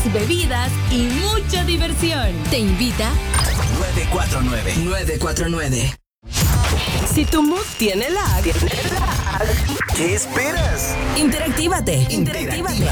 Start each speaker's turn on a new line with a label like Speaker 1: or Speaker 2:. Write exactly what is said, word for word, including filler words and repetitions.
Speaker 1: bebidas y mucha diversión. Te invita
Speaker 2: nueve cuatro nueve.
Speaker 3: nueve cuatro nueve.
Speaker 1: Si tu mood tiene lag,
Speaker 2: ¿Qué esperas?
Speaker 1: interactívate. Interactívate.